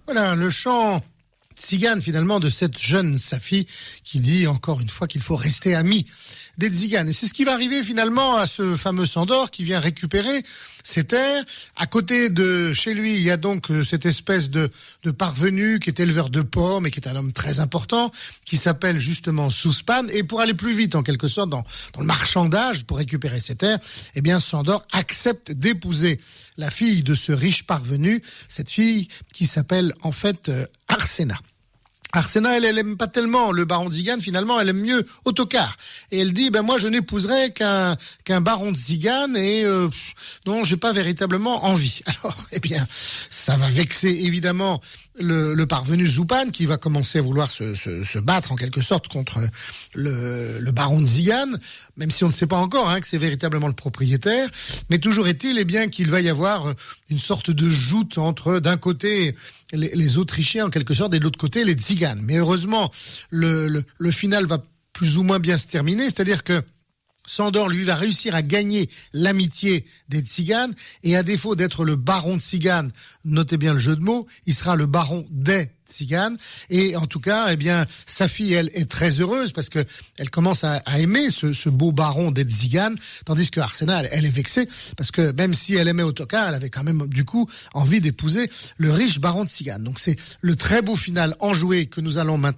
Voilà, le chant tzigane finalement de cette jeune Safi qui dit encore une fois qu'il faut rester ami des tziganes. Et c'est ce qui va arriver finalement à ce fameux Sandor qui vient récupérer ses terres. À côté de chez lui, il y a donc cette espèce de parvenu qui est éleveur de pommes et qui est un homme très important, qui s'appelle justement Souspan. Et pour aller plus vite en quelque sorte dans le marchandage pour récupérer ses terres, eh bien Sandor accepte d'épouser la fille de ce riche parvenu, cette fille qui s'appelle en fait Arsena. Arsena, elle aime pas tellement le baron de Tzigane, finalement, elle aime mieux Ottokar. Et elle dit, moi, je n'épouserai qu'un baron de Tzigane et, non, j'ai pas véritablement envie. Alors, eh bien, ça va vexer, évidemment, le parvenu Zupan, qui va commencer à vouloir se battre, en quelque sorte, contre le baron de Tzigane, même si on ne sait pas encore, que c'est véritablement le propriétaire. Mais toujours est-il, eh bien, qu'il va y avoir une sorte de joute entre, d'un côté, les Autrichiens en quelque sorte et de l'autre côté les Tziganes. Mais heureusement le final va plus ou moins bien se terminer, c'est-à-dire que Sandor lui va réussir à gagner l'amitié des Tziganes et à défaut d'être le baron de Tzigane, notez bien le jeu de mots, il sera le baron des Tziganes. Et en tout cas, eh bien, sa fille, elle, est très heureuse parce que elle commence à aimer ce beau baron des Tziganes, tandis que Arsena, elle est vexée parce que même si elle aimait Ottokar, elle avait quand même, du coup, envie d'épouser le riche baron de Tzigane. Donc c'est le très beau final enjoué que nous allons maintenant